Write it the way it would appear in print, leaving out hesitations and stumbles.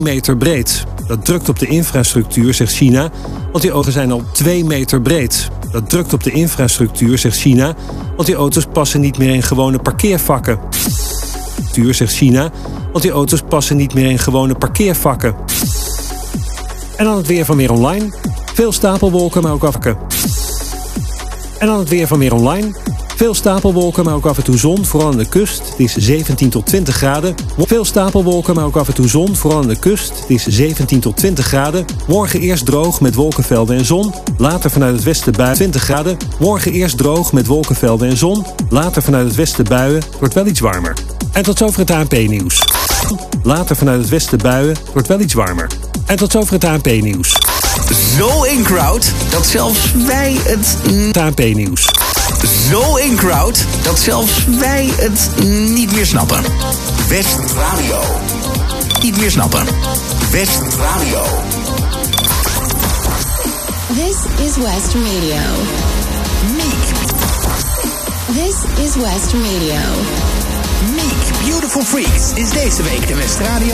meter breed. Dat drukt op de infrastructuur, zegt China, want die auto's zijn al 2 meter breed. Dat drukt op de infrastructuur, zegt China, want die auto's passen niet meer in gewone parkeervakken. Zegt China, want die auto's passen niet meer in gewone parkeervakken. En dan het weer van Weer Online. Veel stapelwolken, maar ook afwakken. En dan het weer van Weer Online. Veel stapelwolken, maar ook af en toe zon, vooral aan de kust. Het is 17 tot 20 graden. Veel stapelwolken, maar ook af en toe zon, vooral aan de kust. Het is 17 tot 20 graden. Morgen eerst droog met wolkenvelden en zon. Later vanuit het westen buien 20 graden. Morgen eerst droog met wolkenvelden en zon. Later vanuit het westen buien, wordt wel iets warmer. En tot zover het ANP-nieuws. Later vanuit het westen buien, wordt wel iets warmer. En tot zover het ANP-nieuws. Zo in crowd dat zelfs wij het ANP-nieuws. Zo in crowd dat zelfs wij het niet meer snappen. West Radio. Niet meer snappen. West Radio. This is West Radio. Meek. This is West Radio. Meek Beautiful Freaks is deze week de West Radio